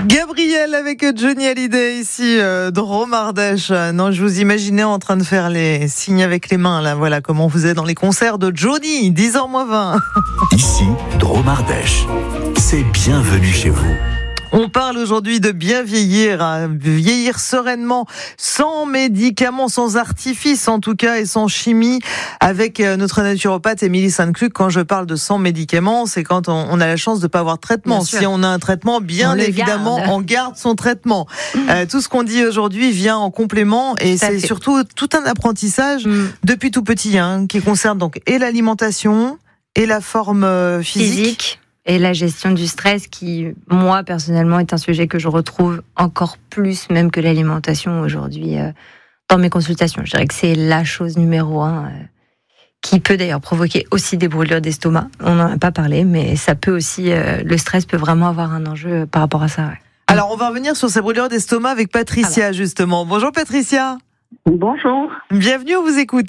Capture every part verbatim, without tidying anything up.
Gabriel avec Johnny Hallyday ici euh, dans Romardèche. Non, je vous imaginais en train de faire les signes avec les mains là. Voilà comment vous êtes dans les concerts de Johnny. dix heures moins vingt. Ici, Romardèche. C'est bienvenue chez vous. On parle aujourd'hui de bien vieillir, hein, vieillir sereinement, sans médicaments, sans artifice en tout cas, et sans chimie, avec notre naturopathe Émilie Sainte-Cluc. Quand je parle de sans médicaments, c'est quand on, on a la chance de ne pas avoir de traitement. Si on a un traitement, bien on évidemment, garde. on garde son traitement. Euh, tout ce qu'on dit aujourd'hui vient en complément, et c'est fait. surtout tout un apprentissage mmh. depuis tout petit, hein, qui concerne donc et l'alimentation et la forme physique. physique. Et la gestion du stress qui, moi, personnellement, est un sujet que je retrouve encore plus, même que l'alimentation aujourd'hui, euh, dans mes consultations. Je dirais que c'est la chose numéro un, euh, qui peut d'ailleurs provoquer aussi des brûlures d'estomac. On n'en a pas parlé, mais ça peut aussi, euh, le stress peut vraiment avoir un enjeu par rapport à ça. Ouais. Alors, on va revenir sur ces brûlures d'estomac avec Patricia, Alors. justement. Bonjour Patricia. Bonjour. Bienvenue, on vous écoute.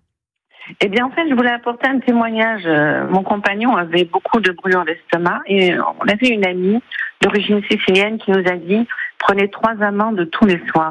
Eh bien, en fait, je voulais apporter un témoignage. Mon compagnon avait beaucoup de brûlures d'estomac et on avait une amie d'origine sicilienne qui nous a dit « Prenez trois amandes tous les soirs ».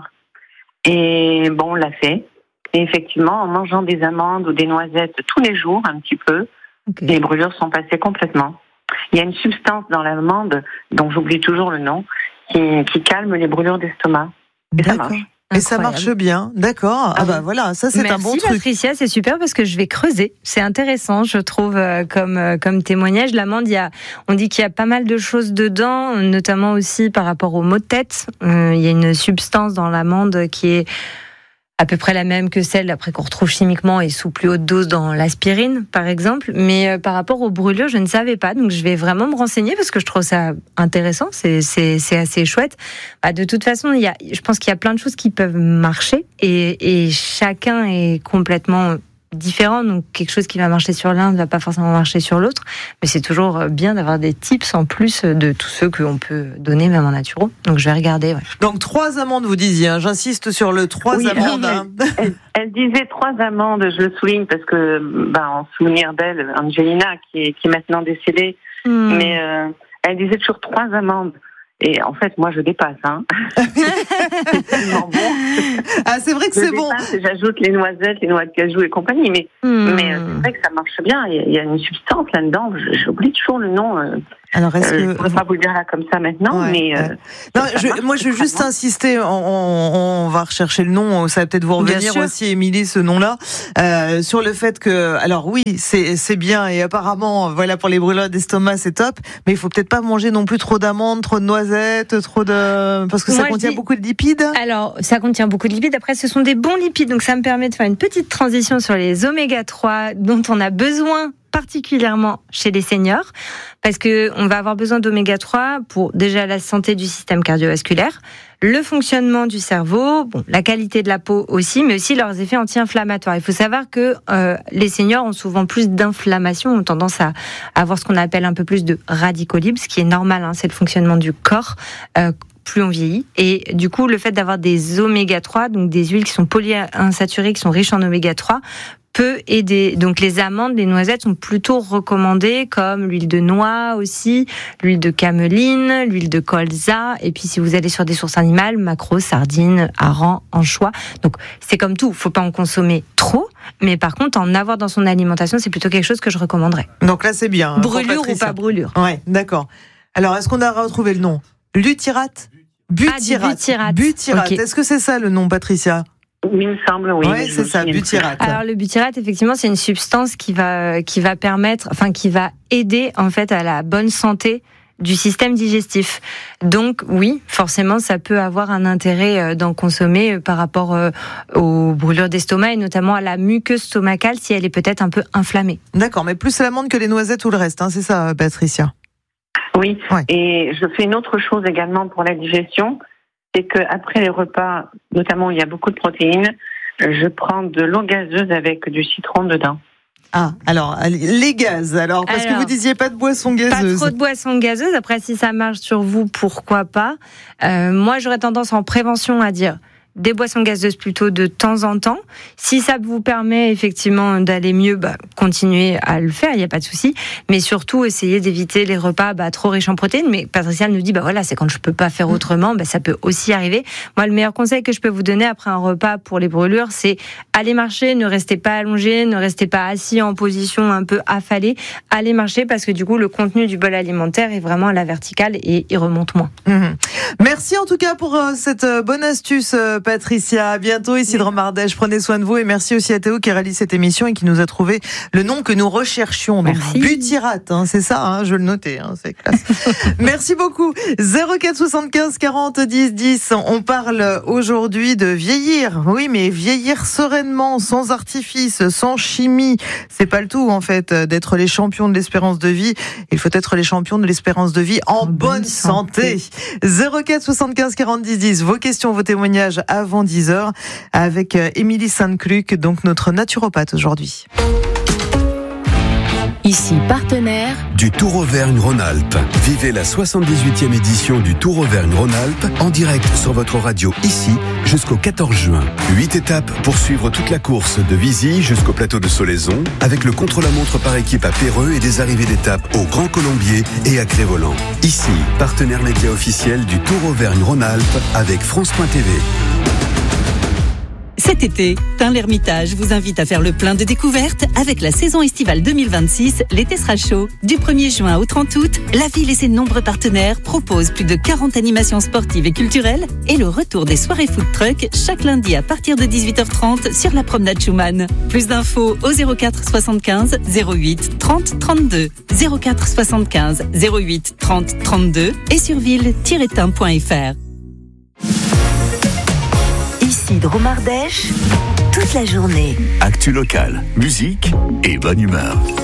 Et bon, on l'a fait. Et effectivement, en mangeant des amandes ou des noisettes tous les jours, un petit peu, okay. les brûlures sont passées complètement. Il y a une substance dans l'amande, dont j'oublie toujours le nom, qui, qui calme les brûlures d'estomac. Et D'accord. ça marche. Et Incroyable. ça marche bien, d'accord. Ah bah voilà, ça c'est Merci un bon truc. Merci Patricia, c'est super parce que je vais creuser. C'est intéressant, je trouve, euh, comme euh, comme témoignage. L'amande, il y a, on dit qu'il y a pas mal de choses dedans, notamment aussi par rapport aux maux de tête. Euh, il y a une substance dans l'amande qui est à peu près la même que celle après qu'on retrouve chimiquement et sous plus haute dose dans l'aspirine, par exemple. Mais euh, par rapport aux brûlures, je ne savais pas. Donc, je vais vraiment me renseigner parce que je trouve ça intéressant. C'est, c'est, c'est assez chouette. Bah, de toute façon, il y a, je pense qu'il y a plein de choses qui peuvent marcher et, et chacun est complètement différent. Donc, quelque chose qui va marcher sur l'un ne va pas forcément marcher sur l'autre. Mais c'est toujours bien d'avoir des tips en plus de tous ceux qu'on peut donner, même en naturo. Donc, je vais regarder. Ouais. Donc, trois amandes, vous disiez. Hein. J'insiste sur le trois oui, amandes. Hein. Elle, elle, elle disait trois amandes. Je le souligne parce que, ben, en souvenir d'elle, Angelina, qui est, qui est maintenant décédée, mmh. mais euh, elle disait toujours trois amandes. Et en fait, moi, je dépasse. Hein. C'est tellement bon. Ah, c'est vrai que je c'est dépasse, bon. J'ajoute les noisettes, les noix de cajou et compagnie. Mais, mmh. mais euh, c'est vrai que ça marche bien. Il y a une substance là-dedans. J'oublie toujours le nom. Euh, Alors, est-ce euh, que... Je ne pourrais pas vous le dire là comme ça maintenant. Ouais, mais, ouais. Euh, non, je, moi, je veux juste insister. On, on, on va rechercher le nom. Ça va peut-être vous revenir aussi, Émilie, ce nom-là. Euh, sur le fait que... Alors oui, c'est, c'est bien. Et apparemment, voilà, pour les brûlures d'estomac, c'est top. Mais il faut peut-être pas manger non plus trop d'amandes, trop de noisettes, trop de... Parce que ça Moi, contient dis... beaucoup de lipides. Alors, ça contient beaucoup de lipides. Après, ce sont des bons lipides. Donc, ça me permet de faire une petite transition sur les oméga trois dont on a besoin particulièrement chez les seniors, parce que on va avoir besoin d'oméga trois pour déjà la santé du système cardiovasculaire, le fonctionnement du cerveau, bon, la qualité de la peau aussi, mais aussi leurs effets anti-inflammatoires. Il faut savoir que euh, les seniors ont souvent plus d'inflammation, ont tendance à avoir ce qu'on appelle un peu plus de radicaux libres, ce qui est normal, hein, c'est le fonctionnement du corps. Euh, plus on vieillit. Et du coup, le fait d'avoir des oméga trois, donc des huiles qui sont polyinsaturées, qui sont riches en oméga trois, peut aider. Donc les amandes, les noisettes sont plutôt recommandées, comme l'huile de noix aussi, l'huile de cameline, l'huile de colza, et puis si vous allez sur des sources animales, maquereau, sardines, harengs, anchois. Donc c'est comme tout, faut pas en consommer trop, mais par contre en avoir dans son alimentation, c'est plutôt quelque chose que je recommanderais. Donc là c'est bien. Brûlure ou pas brûlure. Ouais, d'accord. Alors est-ce qu'on a retrouvé le nom ? Lutyrate ? Butyrate. Ah, butyrate. Butyrate. Okay. Est-ce que c'est ça le nom, Patricia ? Il me semble, oui. Oui, c'est ça, butyrate. Alors le butyrate, effectivement, c'est une substance qui va qui va permettre, enfin qui va aider en fait à la bonne santé du système digestif. Donc oui, forcément, ça peut avoir un intérêt d'en consommer par rapport aux brûlures d'estomac et notamment à la muqueuse stomacale si elle est peut-être un peu inflammée. D'accord, mais plus l'amande que les noisettes ou le reste, hein, c'est ça, Patricia ? Oui, ouais. Et je fais une autre chose également pour la digestion, c'est qu'après les repas, notamment où il y a beaucoup de protéines, je prends de l'eau gazeuse avec du citron dedans. Ah, alors, les gaz, alors, parce alors, que vous disiez pas de boisson gazeuse. Pas trop de boisson gazeuse, après si ça marche sur vous, pourquoi pas. Euh, moi, j'aurais tendance en prévention à dire des boissons gazeuses plutôt de temps en temps. Si ça vous permet effectivement d'aller mieux, bah, continuez à le faire, il n'y a pas de souci. Mais surtout, essayez d'éviter les repas bah, trop riches en protéines. Mais Patricia nous dit, bah voilà, c'est quand je peux pas faire autrement, bah, ça peut aussi arriver. Moi, le meilleur conseil que je peux vous donner après un repas pour les brûlures, c'est aller marcher, ne restez pas allongé, ne restez pas assis en position un peu affalée. Allez marcher parce que du coup, le contenu du bol alimentaire est vraiment à la verticale et il remonte moins. Mmh. Merci en tout cas pour euh, cette euh, bonne astuce, euh, Patricia. À bientôt, ici de Romardèche. Prenez soin de vous et merci aussi à Théo qui réalise cette émission et qui nous a trouvé le nom que nous recherchions. Donc, merci. Butyrate, hein, c'est ça, hein, je le notais, hein, c'est classe. Merci beaucoup. zéro quatre soixante-quinze quarante dix dix. On parle aujourd'hui de vieillir. Oui, mais vieillir sereinement, sans artifice, sans chimie. C'est pas le tout, en fait, d'être les champions de l'espérance de vie. Il faut être les champions de l'espérance de vie en, en bonne, bonne santé. santé. zéro quatre soixante-quinze quarante dix dix. Vos questions, vos témoignages avant dix heures avec Émilie Sainte-Cluc, donc notre naturopathe aujourd'hui. Ici, partenaire du Tour Auvergne-Rhône-Alpes. Vivez la soixante-dix-huitième édition du Tour Auvergne-Rhône-Alpes en direct sur votre radio ici jusqu'au quatorze juin. Huit étapes pour suivre toute la course de Vizy jusqu'au plateau de Solaison avec le contre-la-montre par équipe à Péreux et des arrivées d'étapes au Grand Colombier et à Crévolant. Ici, partenaire média officiel du Tour Auvergne-Rhône-Alpes avec France point T V. Cet été, Tain-l'Hermitage vous invite à faire le plein de découvertes avec la saison estivale deux mille vingt-six. L'été sera chaud. Du premier juin au trente août, la ville et ses nombreux partenaires proposent plus de quarante animations sportives et culturelles et le retour des soirées food truck chaque lundi à partir de dix-huit heures trente sur la promenade Schumann. Plus d'infos au zéro quatre soixante-quinze zéro huit trente trente-deux. zéro quatre soixante-quinze zéro huit trente trente-deux et sur ville tiret tain point f r. Ici de Romardèche, toute la journée. Actu locale, musique et bonne humeur.